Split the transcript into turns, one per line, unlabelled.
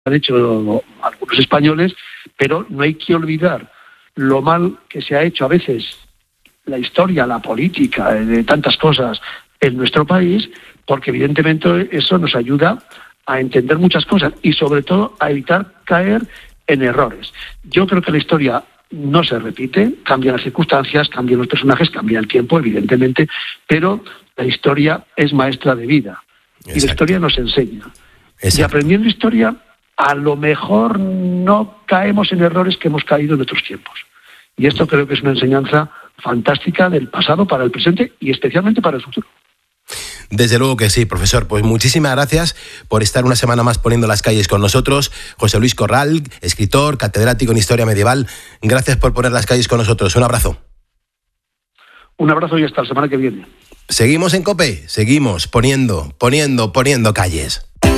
han hecho algunos españoles, pero no hay que olvidar lo mal que se ha hecho a veces la historia, la política, de tantas cosas en nuestro país, porque evidentemente eso nos ayuda a entender muchas cosas y sobre todo a evitar caer en errores. Yo creo que la historia no se repite, cambian las circunstancias, cambian los personajes, cambia el tiempo, evidentemente, pero la historia es maestra de vida. Exacto. Y la historia nos enseña. Exacto. Y aprendiendo historia, a lo mejor no caemos en errores que hemos caído en otros tiempos. Y esto creo que es una enseñanza fantástica del pasado para el presente y especialmente para el futuro.
Desde luego que sí, profesor. Pues muchísimas gracias por estar una semana más poniendo las calles con nosotros. José Luis Corral, escritor, catedrático en Historia Medieval. Gracias por poner las calles con nosotros. Un abrazo.
Un abrazo y hasta la semana que viene.
Seguimos en COPE, seguimos poniendo calles.